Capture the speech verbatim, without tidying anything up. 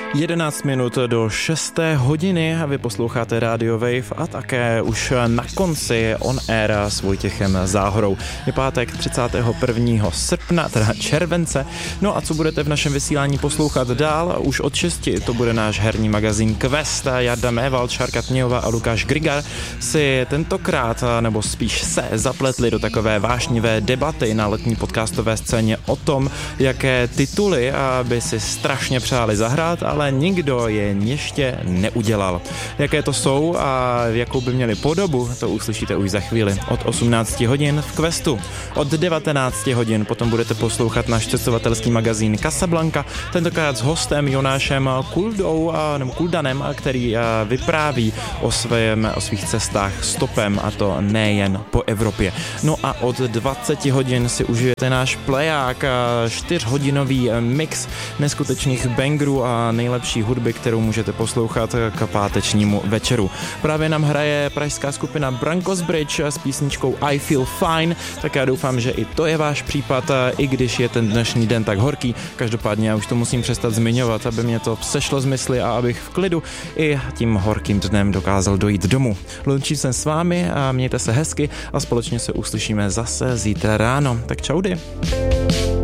jedenáct minut do šesté hodiny a vy posloucháte Radio Wave a také už na konci On Air s Vojtěchem Záhorou. Je pátek třicátého prvního srpna, teda července. No a co budete v našem vysílání poslouchat dál? Už od šesti to bude náš herní magazín Quest. Jarda Mévald, Šárka Tmějová a Lukáš Grigar si tentokrát, nebo spíš se zapletli do takové vášnivé debaty na letní podcastové scéně o tom, jaké tituly by si strašně přáli zahrát, ale nikdo je ještě neudělal. Jaké to jsou a jakou by měly podobu, to uslyšíte už za chvíli. Od osmnácti hodin v Questu. Od devatenácti hodin potom budete poslouchat náš cestovatelský magazín Casablanca, tentokrát s hostem Jonášem Kuldou, nebo Kuldanem, který vypráví o, svém, o svých cestách stopem, a to nejen po Evropě. No a od dvaceti hodin si užijete náš pleják, čtyřhodinový mix neskutečných bangerů a nejlepší hudby, kterou můžete poslouchat k pátečnímu večeru. Právě nám hraje pražská skupina Brankos Bridge s písničkou I Feel Fine, tak já doufám, že i to je váš případ, i když je ten dnešní den tak horký. Každopádně já už to musím přestat zmiňovat, aby mě to sešlo z mysli a abych v klidu i tím horkým dnem dokázal dojít domů. Loučím se s vámi a mějte se hezky a společně se uslyšíme zase zítra ráno. Tak čaudy.